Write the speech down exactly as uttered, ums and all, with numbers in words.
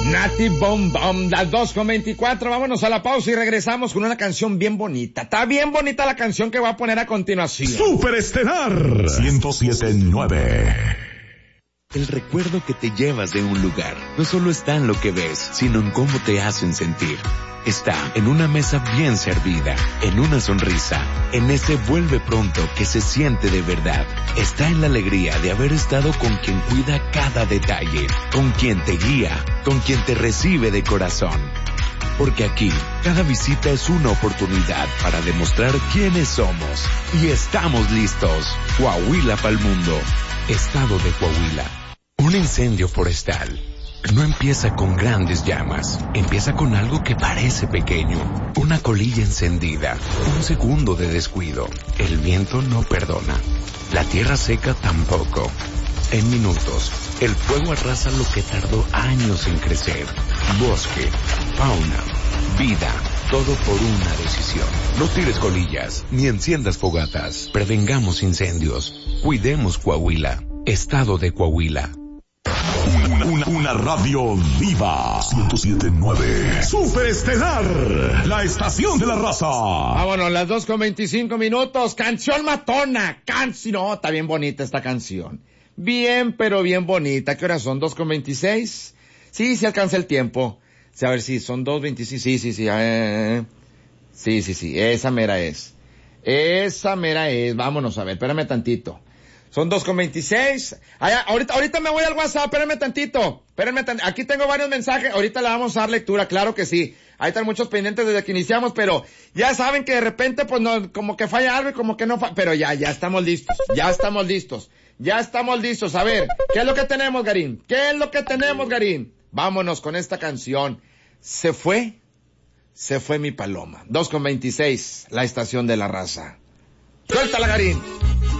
Nati Bom Bom, las dos con veinticuatro, vámonos a la pausa y regresamos con una canción bien bonita. Está bien bonita la canción que voy a poner a continuación. Superestelar ciento siete punto nueve. El recuerdo que te llevas de un lugar no solo está en lo que ves, sino en cómo te hacen sentir. Está en una mesa bien servida, en una sonrisa, en ese vuelve pronto que se siente de verdad. Está en la alegría de haber estado con quien cuida cada detalle, con quien te guía, con quien te recibe de corazón. Porque aquí, cada visita es una oportunidad para demostrar quiénes somos. Y estamos listos. Coahuila pa'l mundo. Estado de Coahuila. Un incendio forestal no empieza con grandes llamas, empieza con algo que parece pequeño, una colilla encendida, un segundo de descuido. El viento no perdona, la tierra seca tampoco. En minutos, el fuego arrasa lo que tardó años en crecer. Bosque, fauna, vida, todo por una decisión. No tires colillas, ni enciendas fogatas. Prevengamos incendios, cuidemos Coahuila, Estado de Coahuila. Una, una, una radio viva. ciento siete punto nueve. Superestelar, la estación de la raza. Vámonos, las dos con veinticinco minutos. Canción matona. Canción. No, está bien bonita esta canción. Bien, pero bien bonita. ¿Qué horas son? ¿dos con veintiséis? Sí, sí alcanza el tiempo. Sí, a ver si son dos veintiséis. Sí, sí, sí. Eh, sí, sí, sí. Esa mera es. Esa mera es. Vámonos a ver. Espérame tantito. Son dos con veintiséis. Allá, ahorita, ahorita me voy al WhatsApp, espérenme tantito. Espérenme tantito. Aquí tengo varios mensajes. Ahorita le vamos a dar lectura, claro que sí. Ahí están muchos pendientes desde que iniciamos, pero ya saben que de repente, pues no, como que falla algo y como que no falla. Pero ya, ya estamos listos. Ya estamos listos. Ya estamos listos. A ver, ¿qué es lo que tenemos, Garín? ¿Qué es lo que tenemos, Garín? Vámonos con esta canción. Se fue, se fue mi paloma. dos con veintiséis, la estación de la raza. Suéltala, Garín.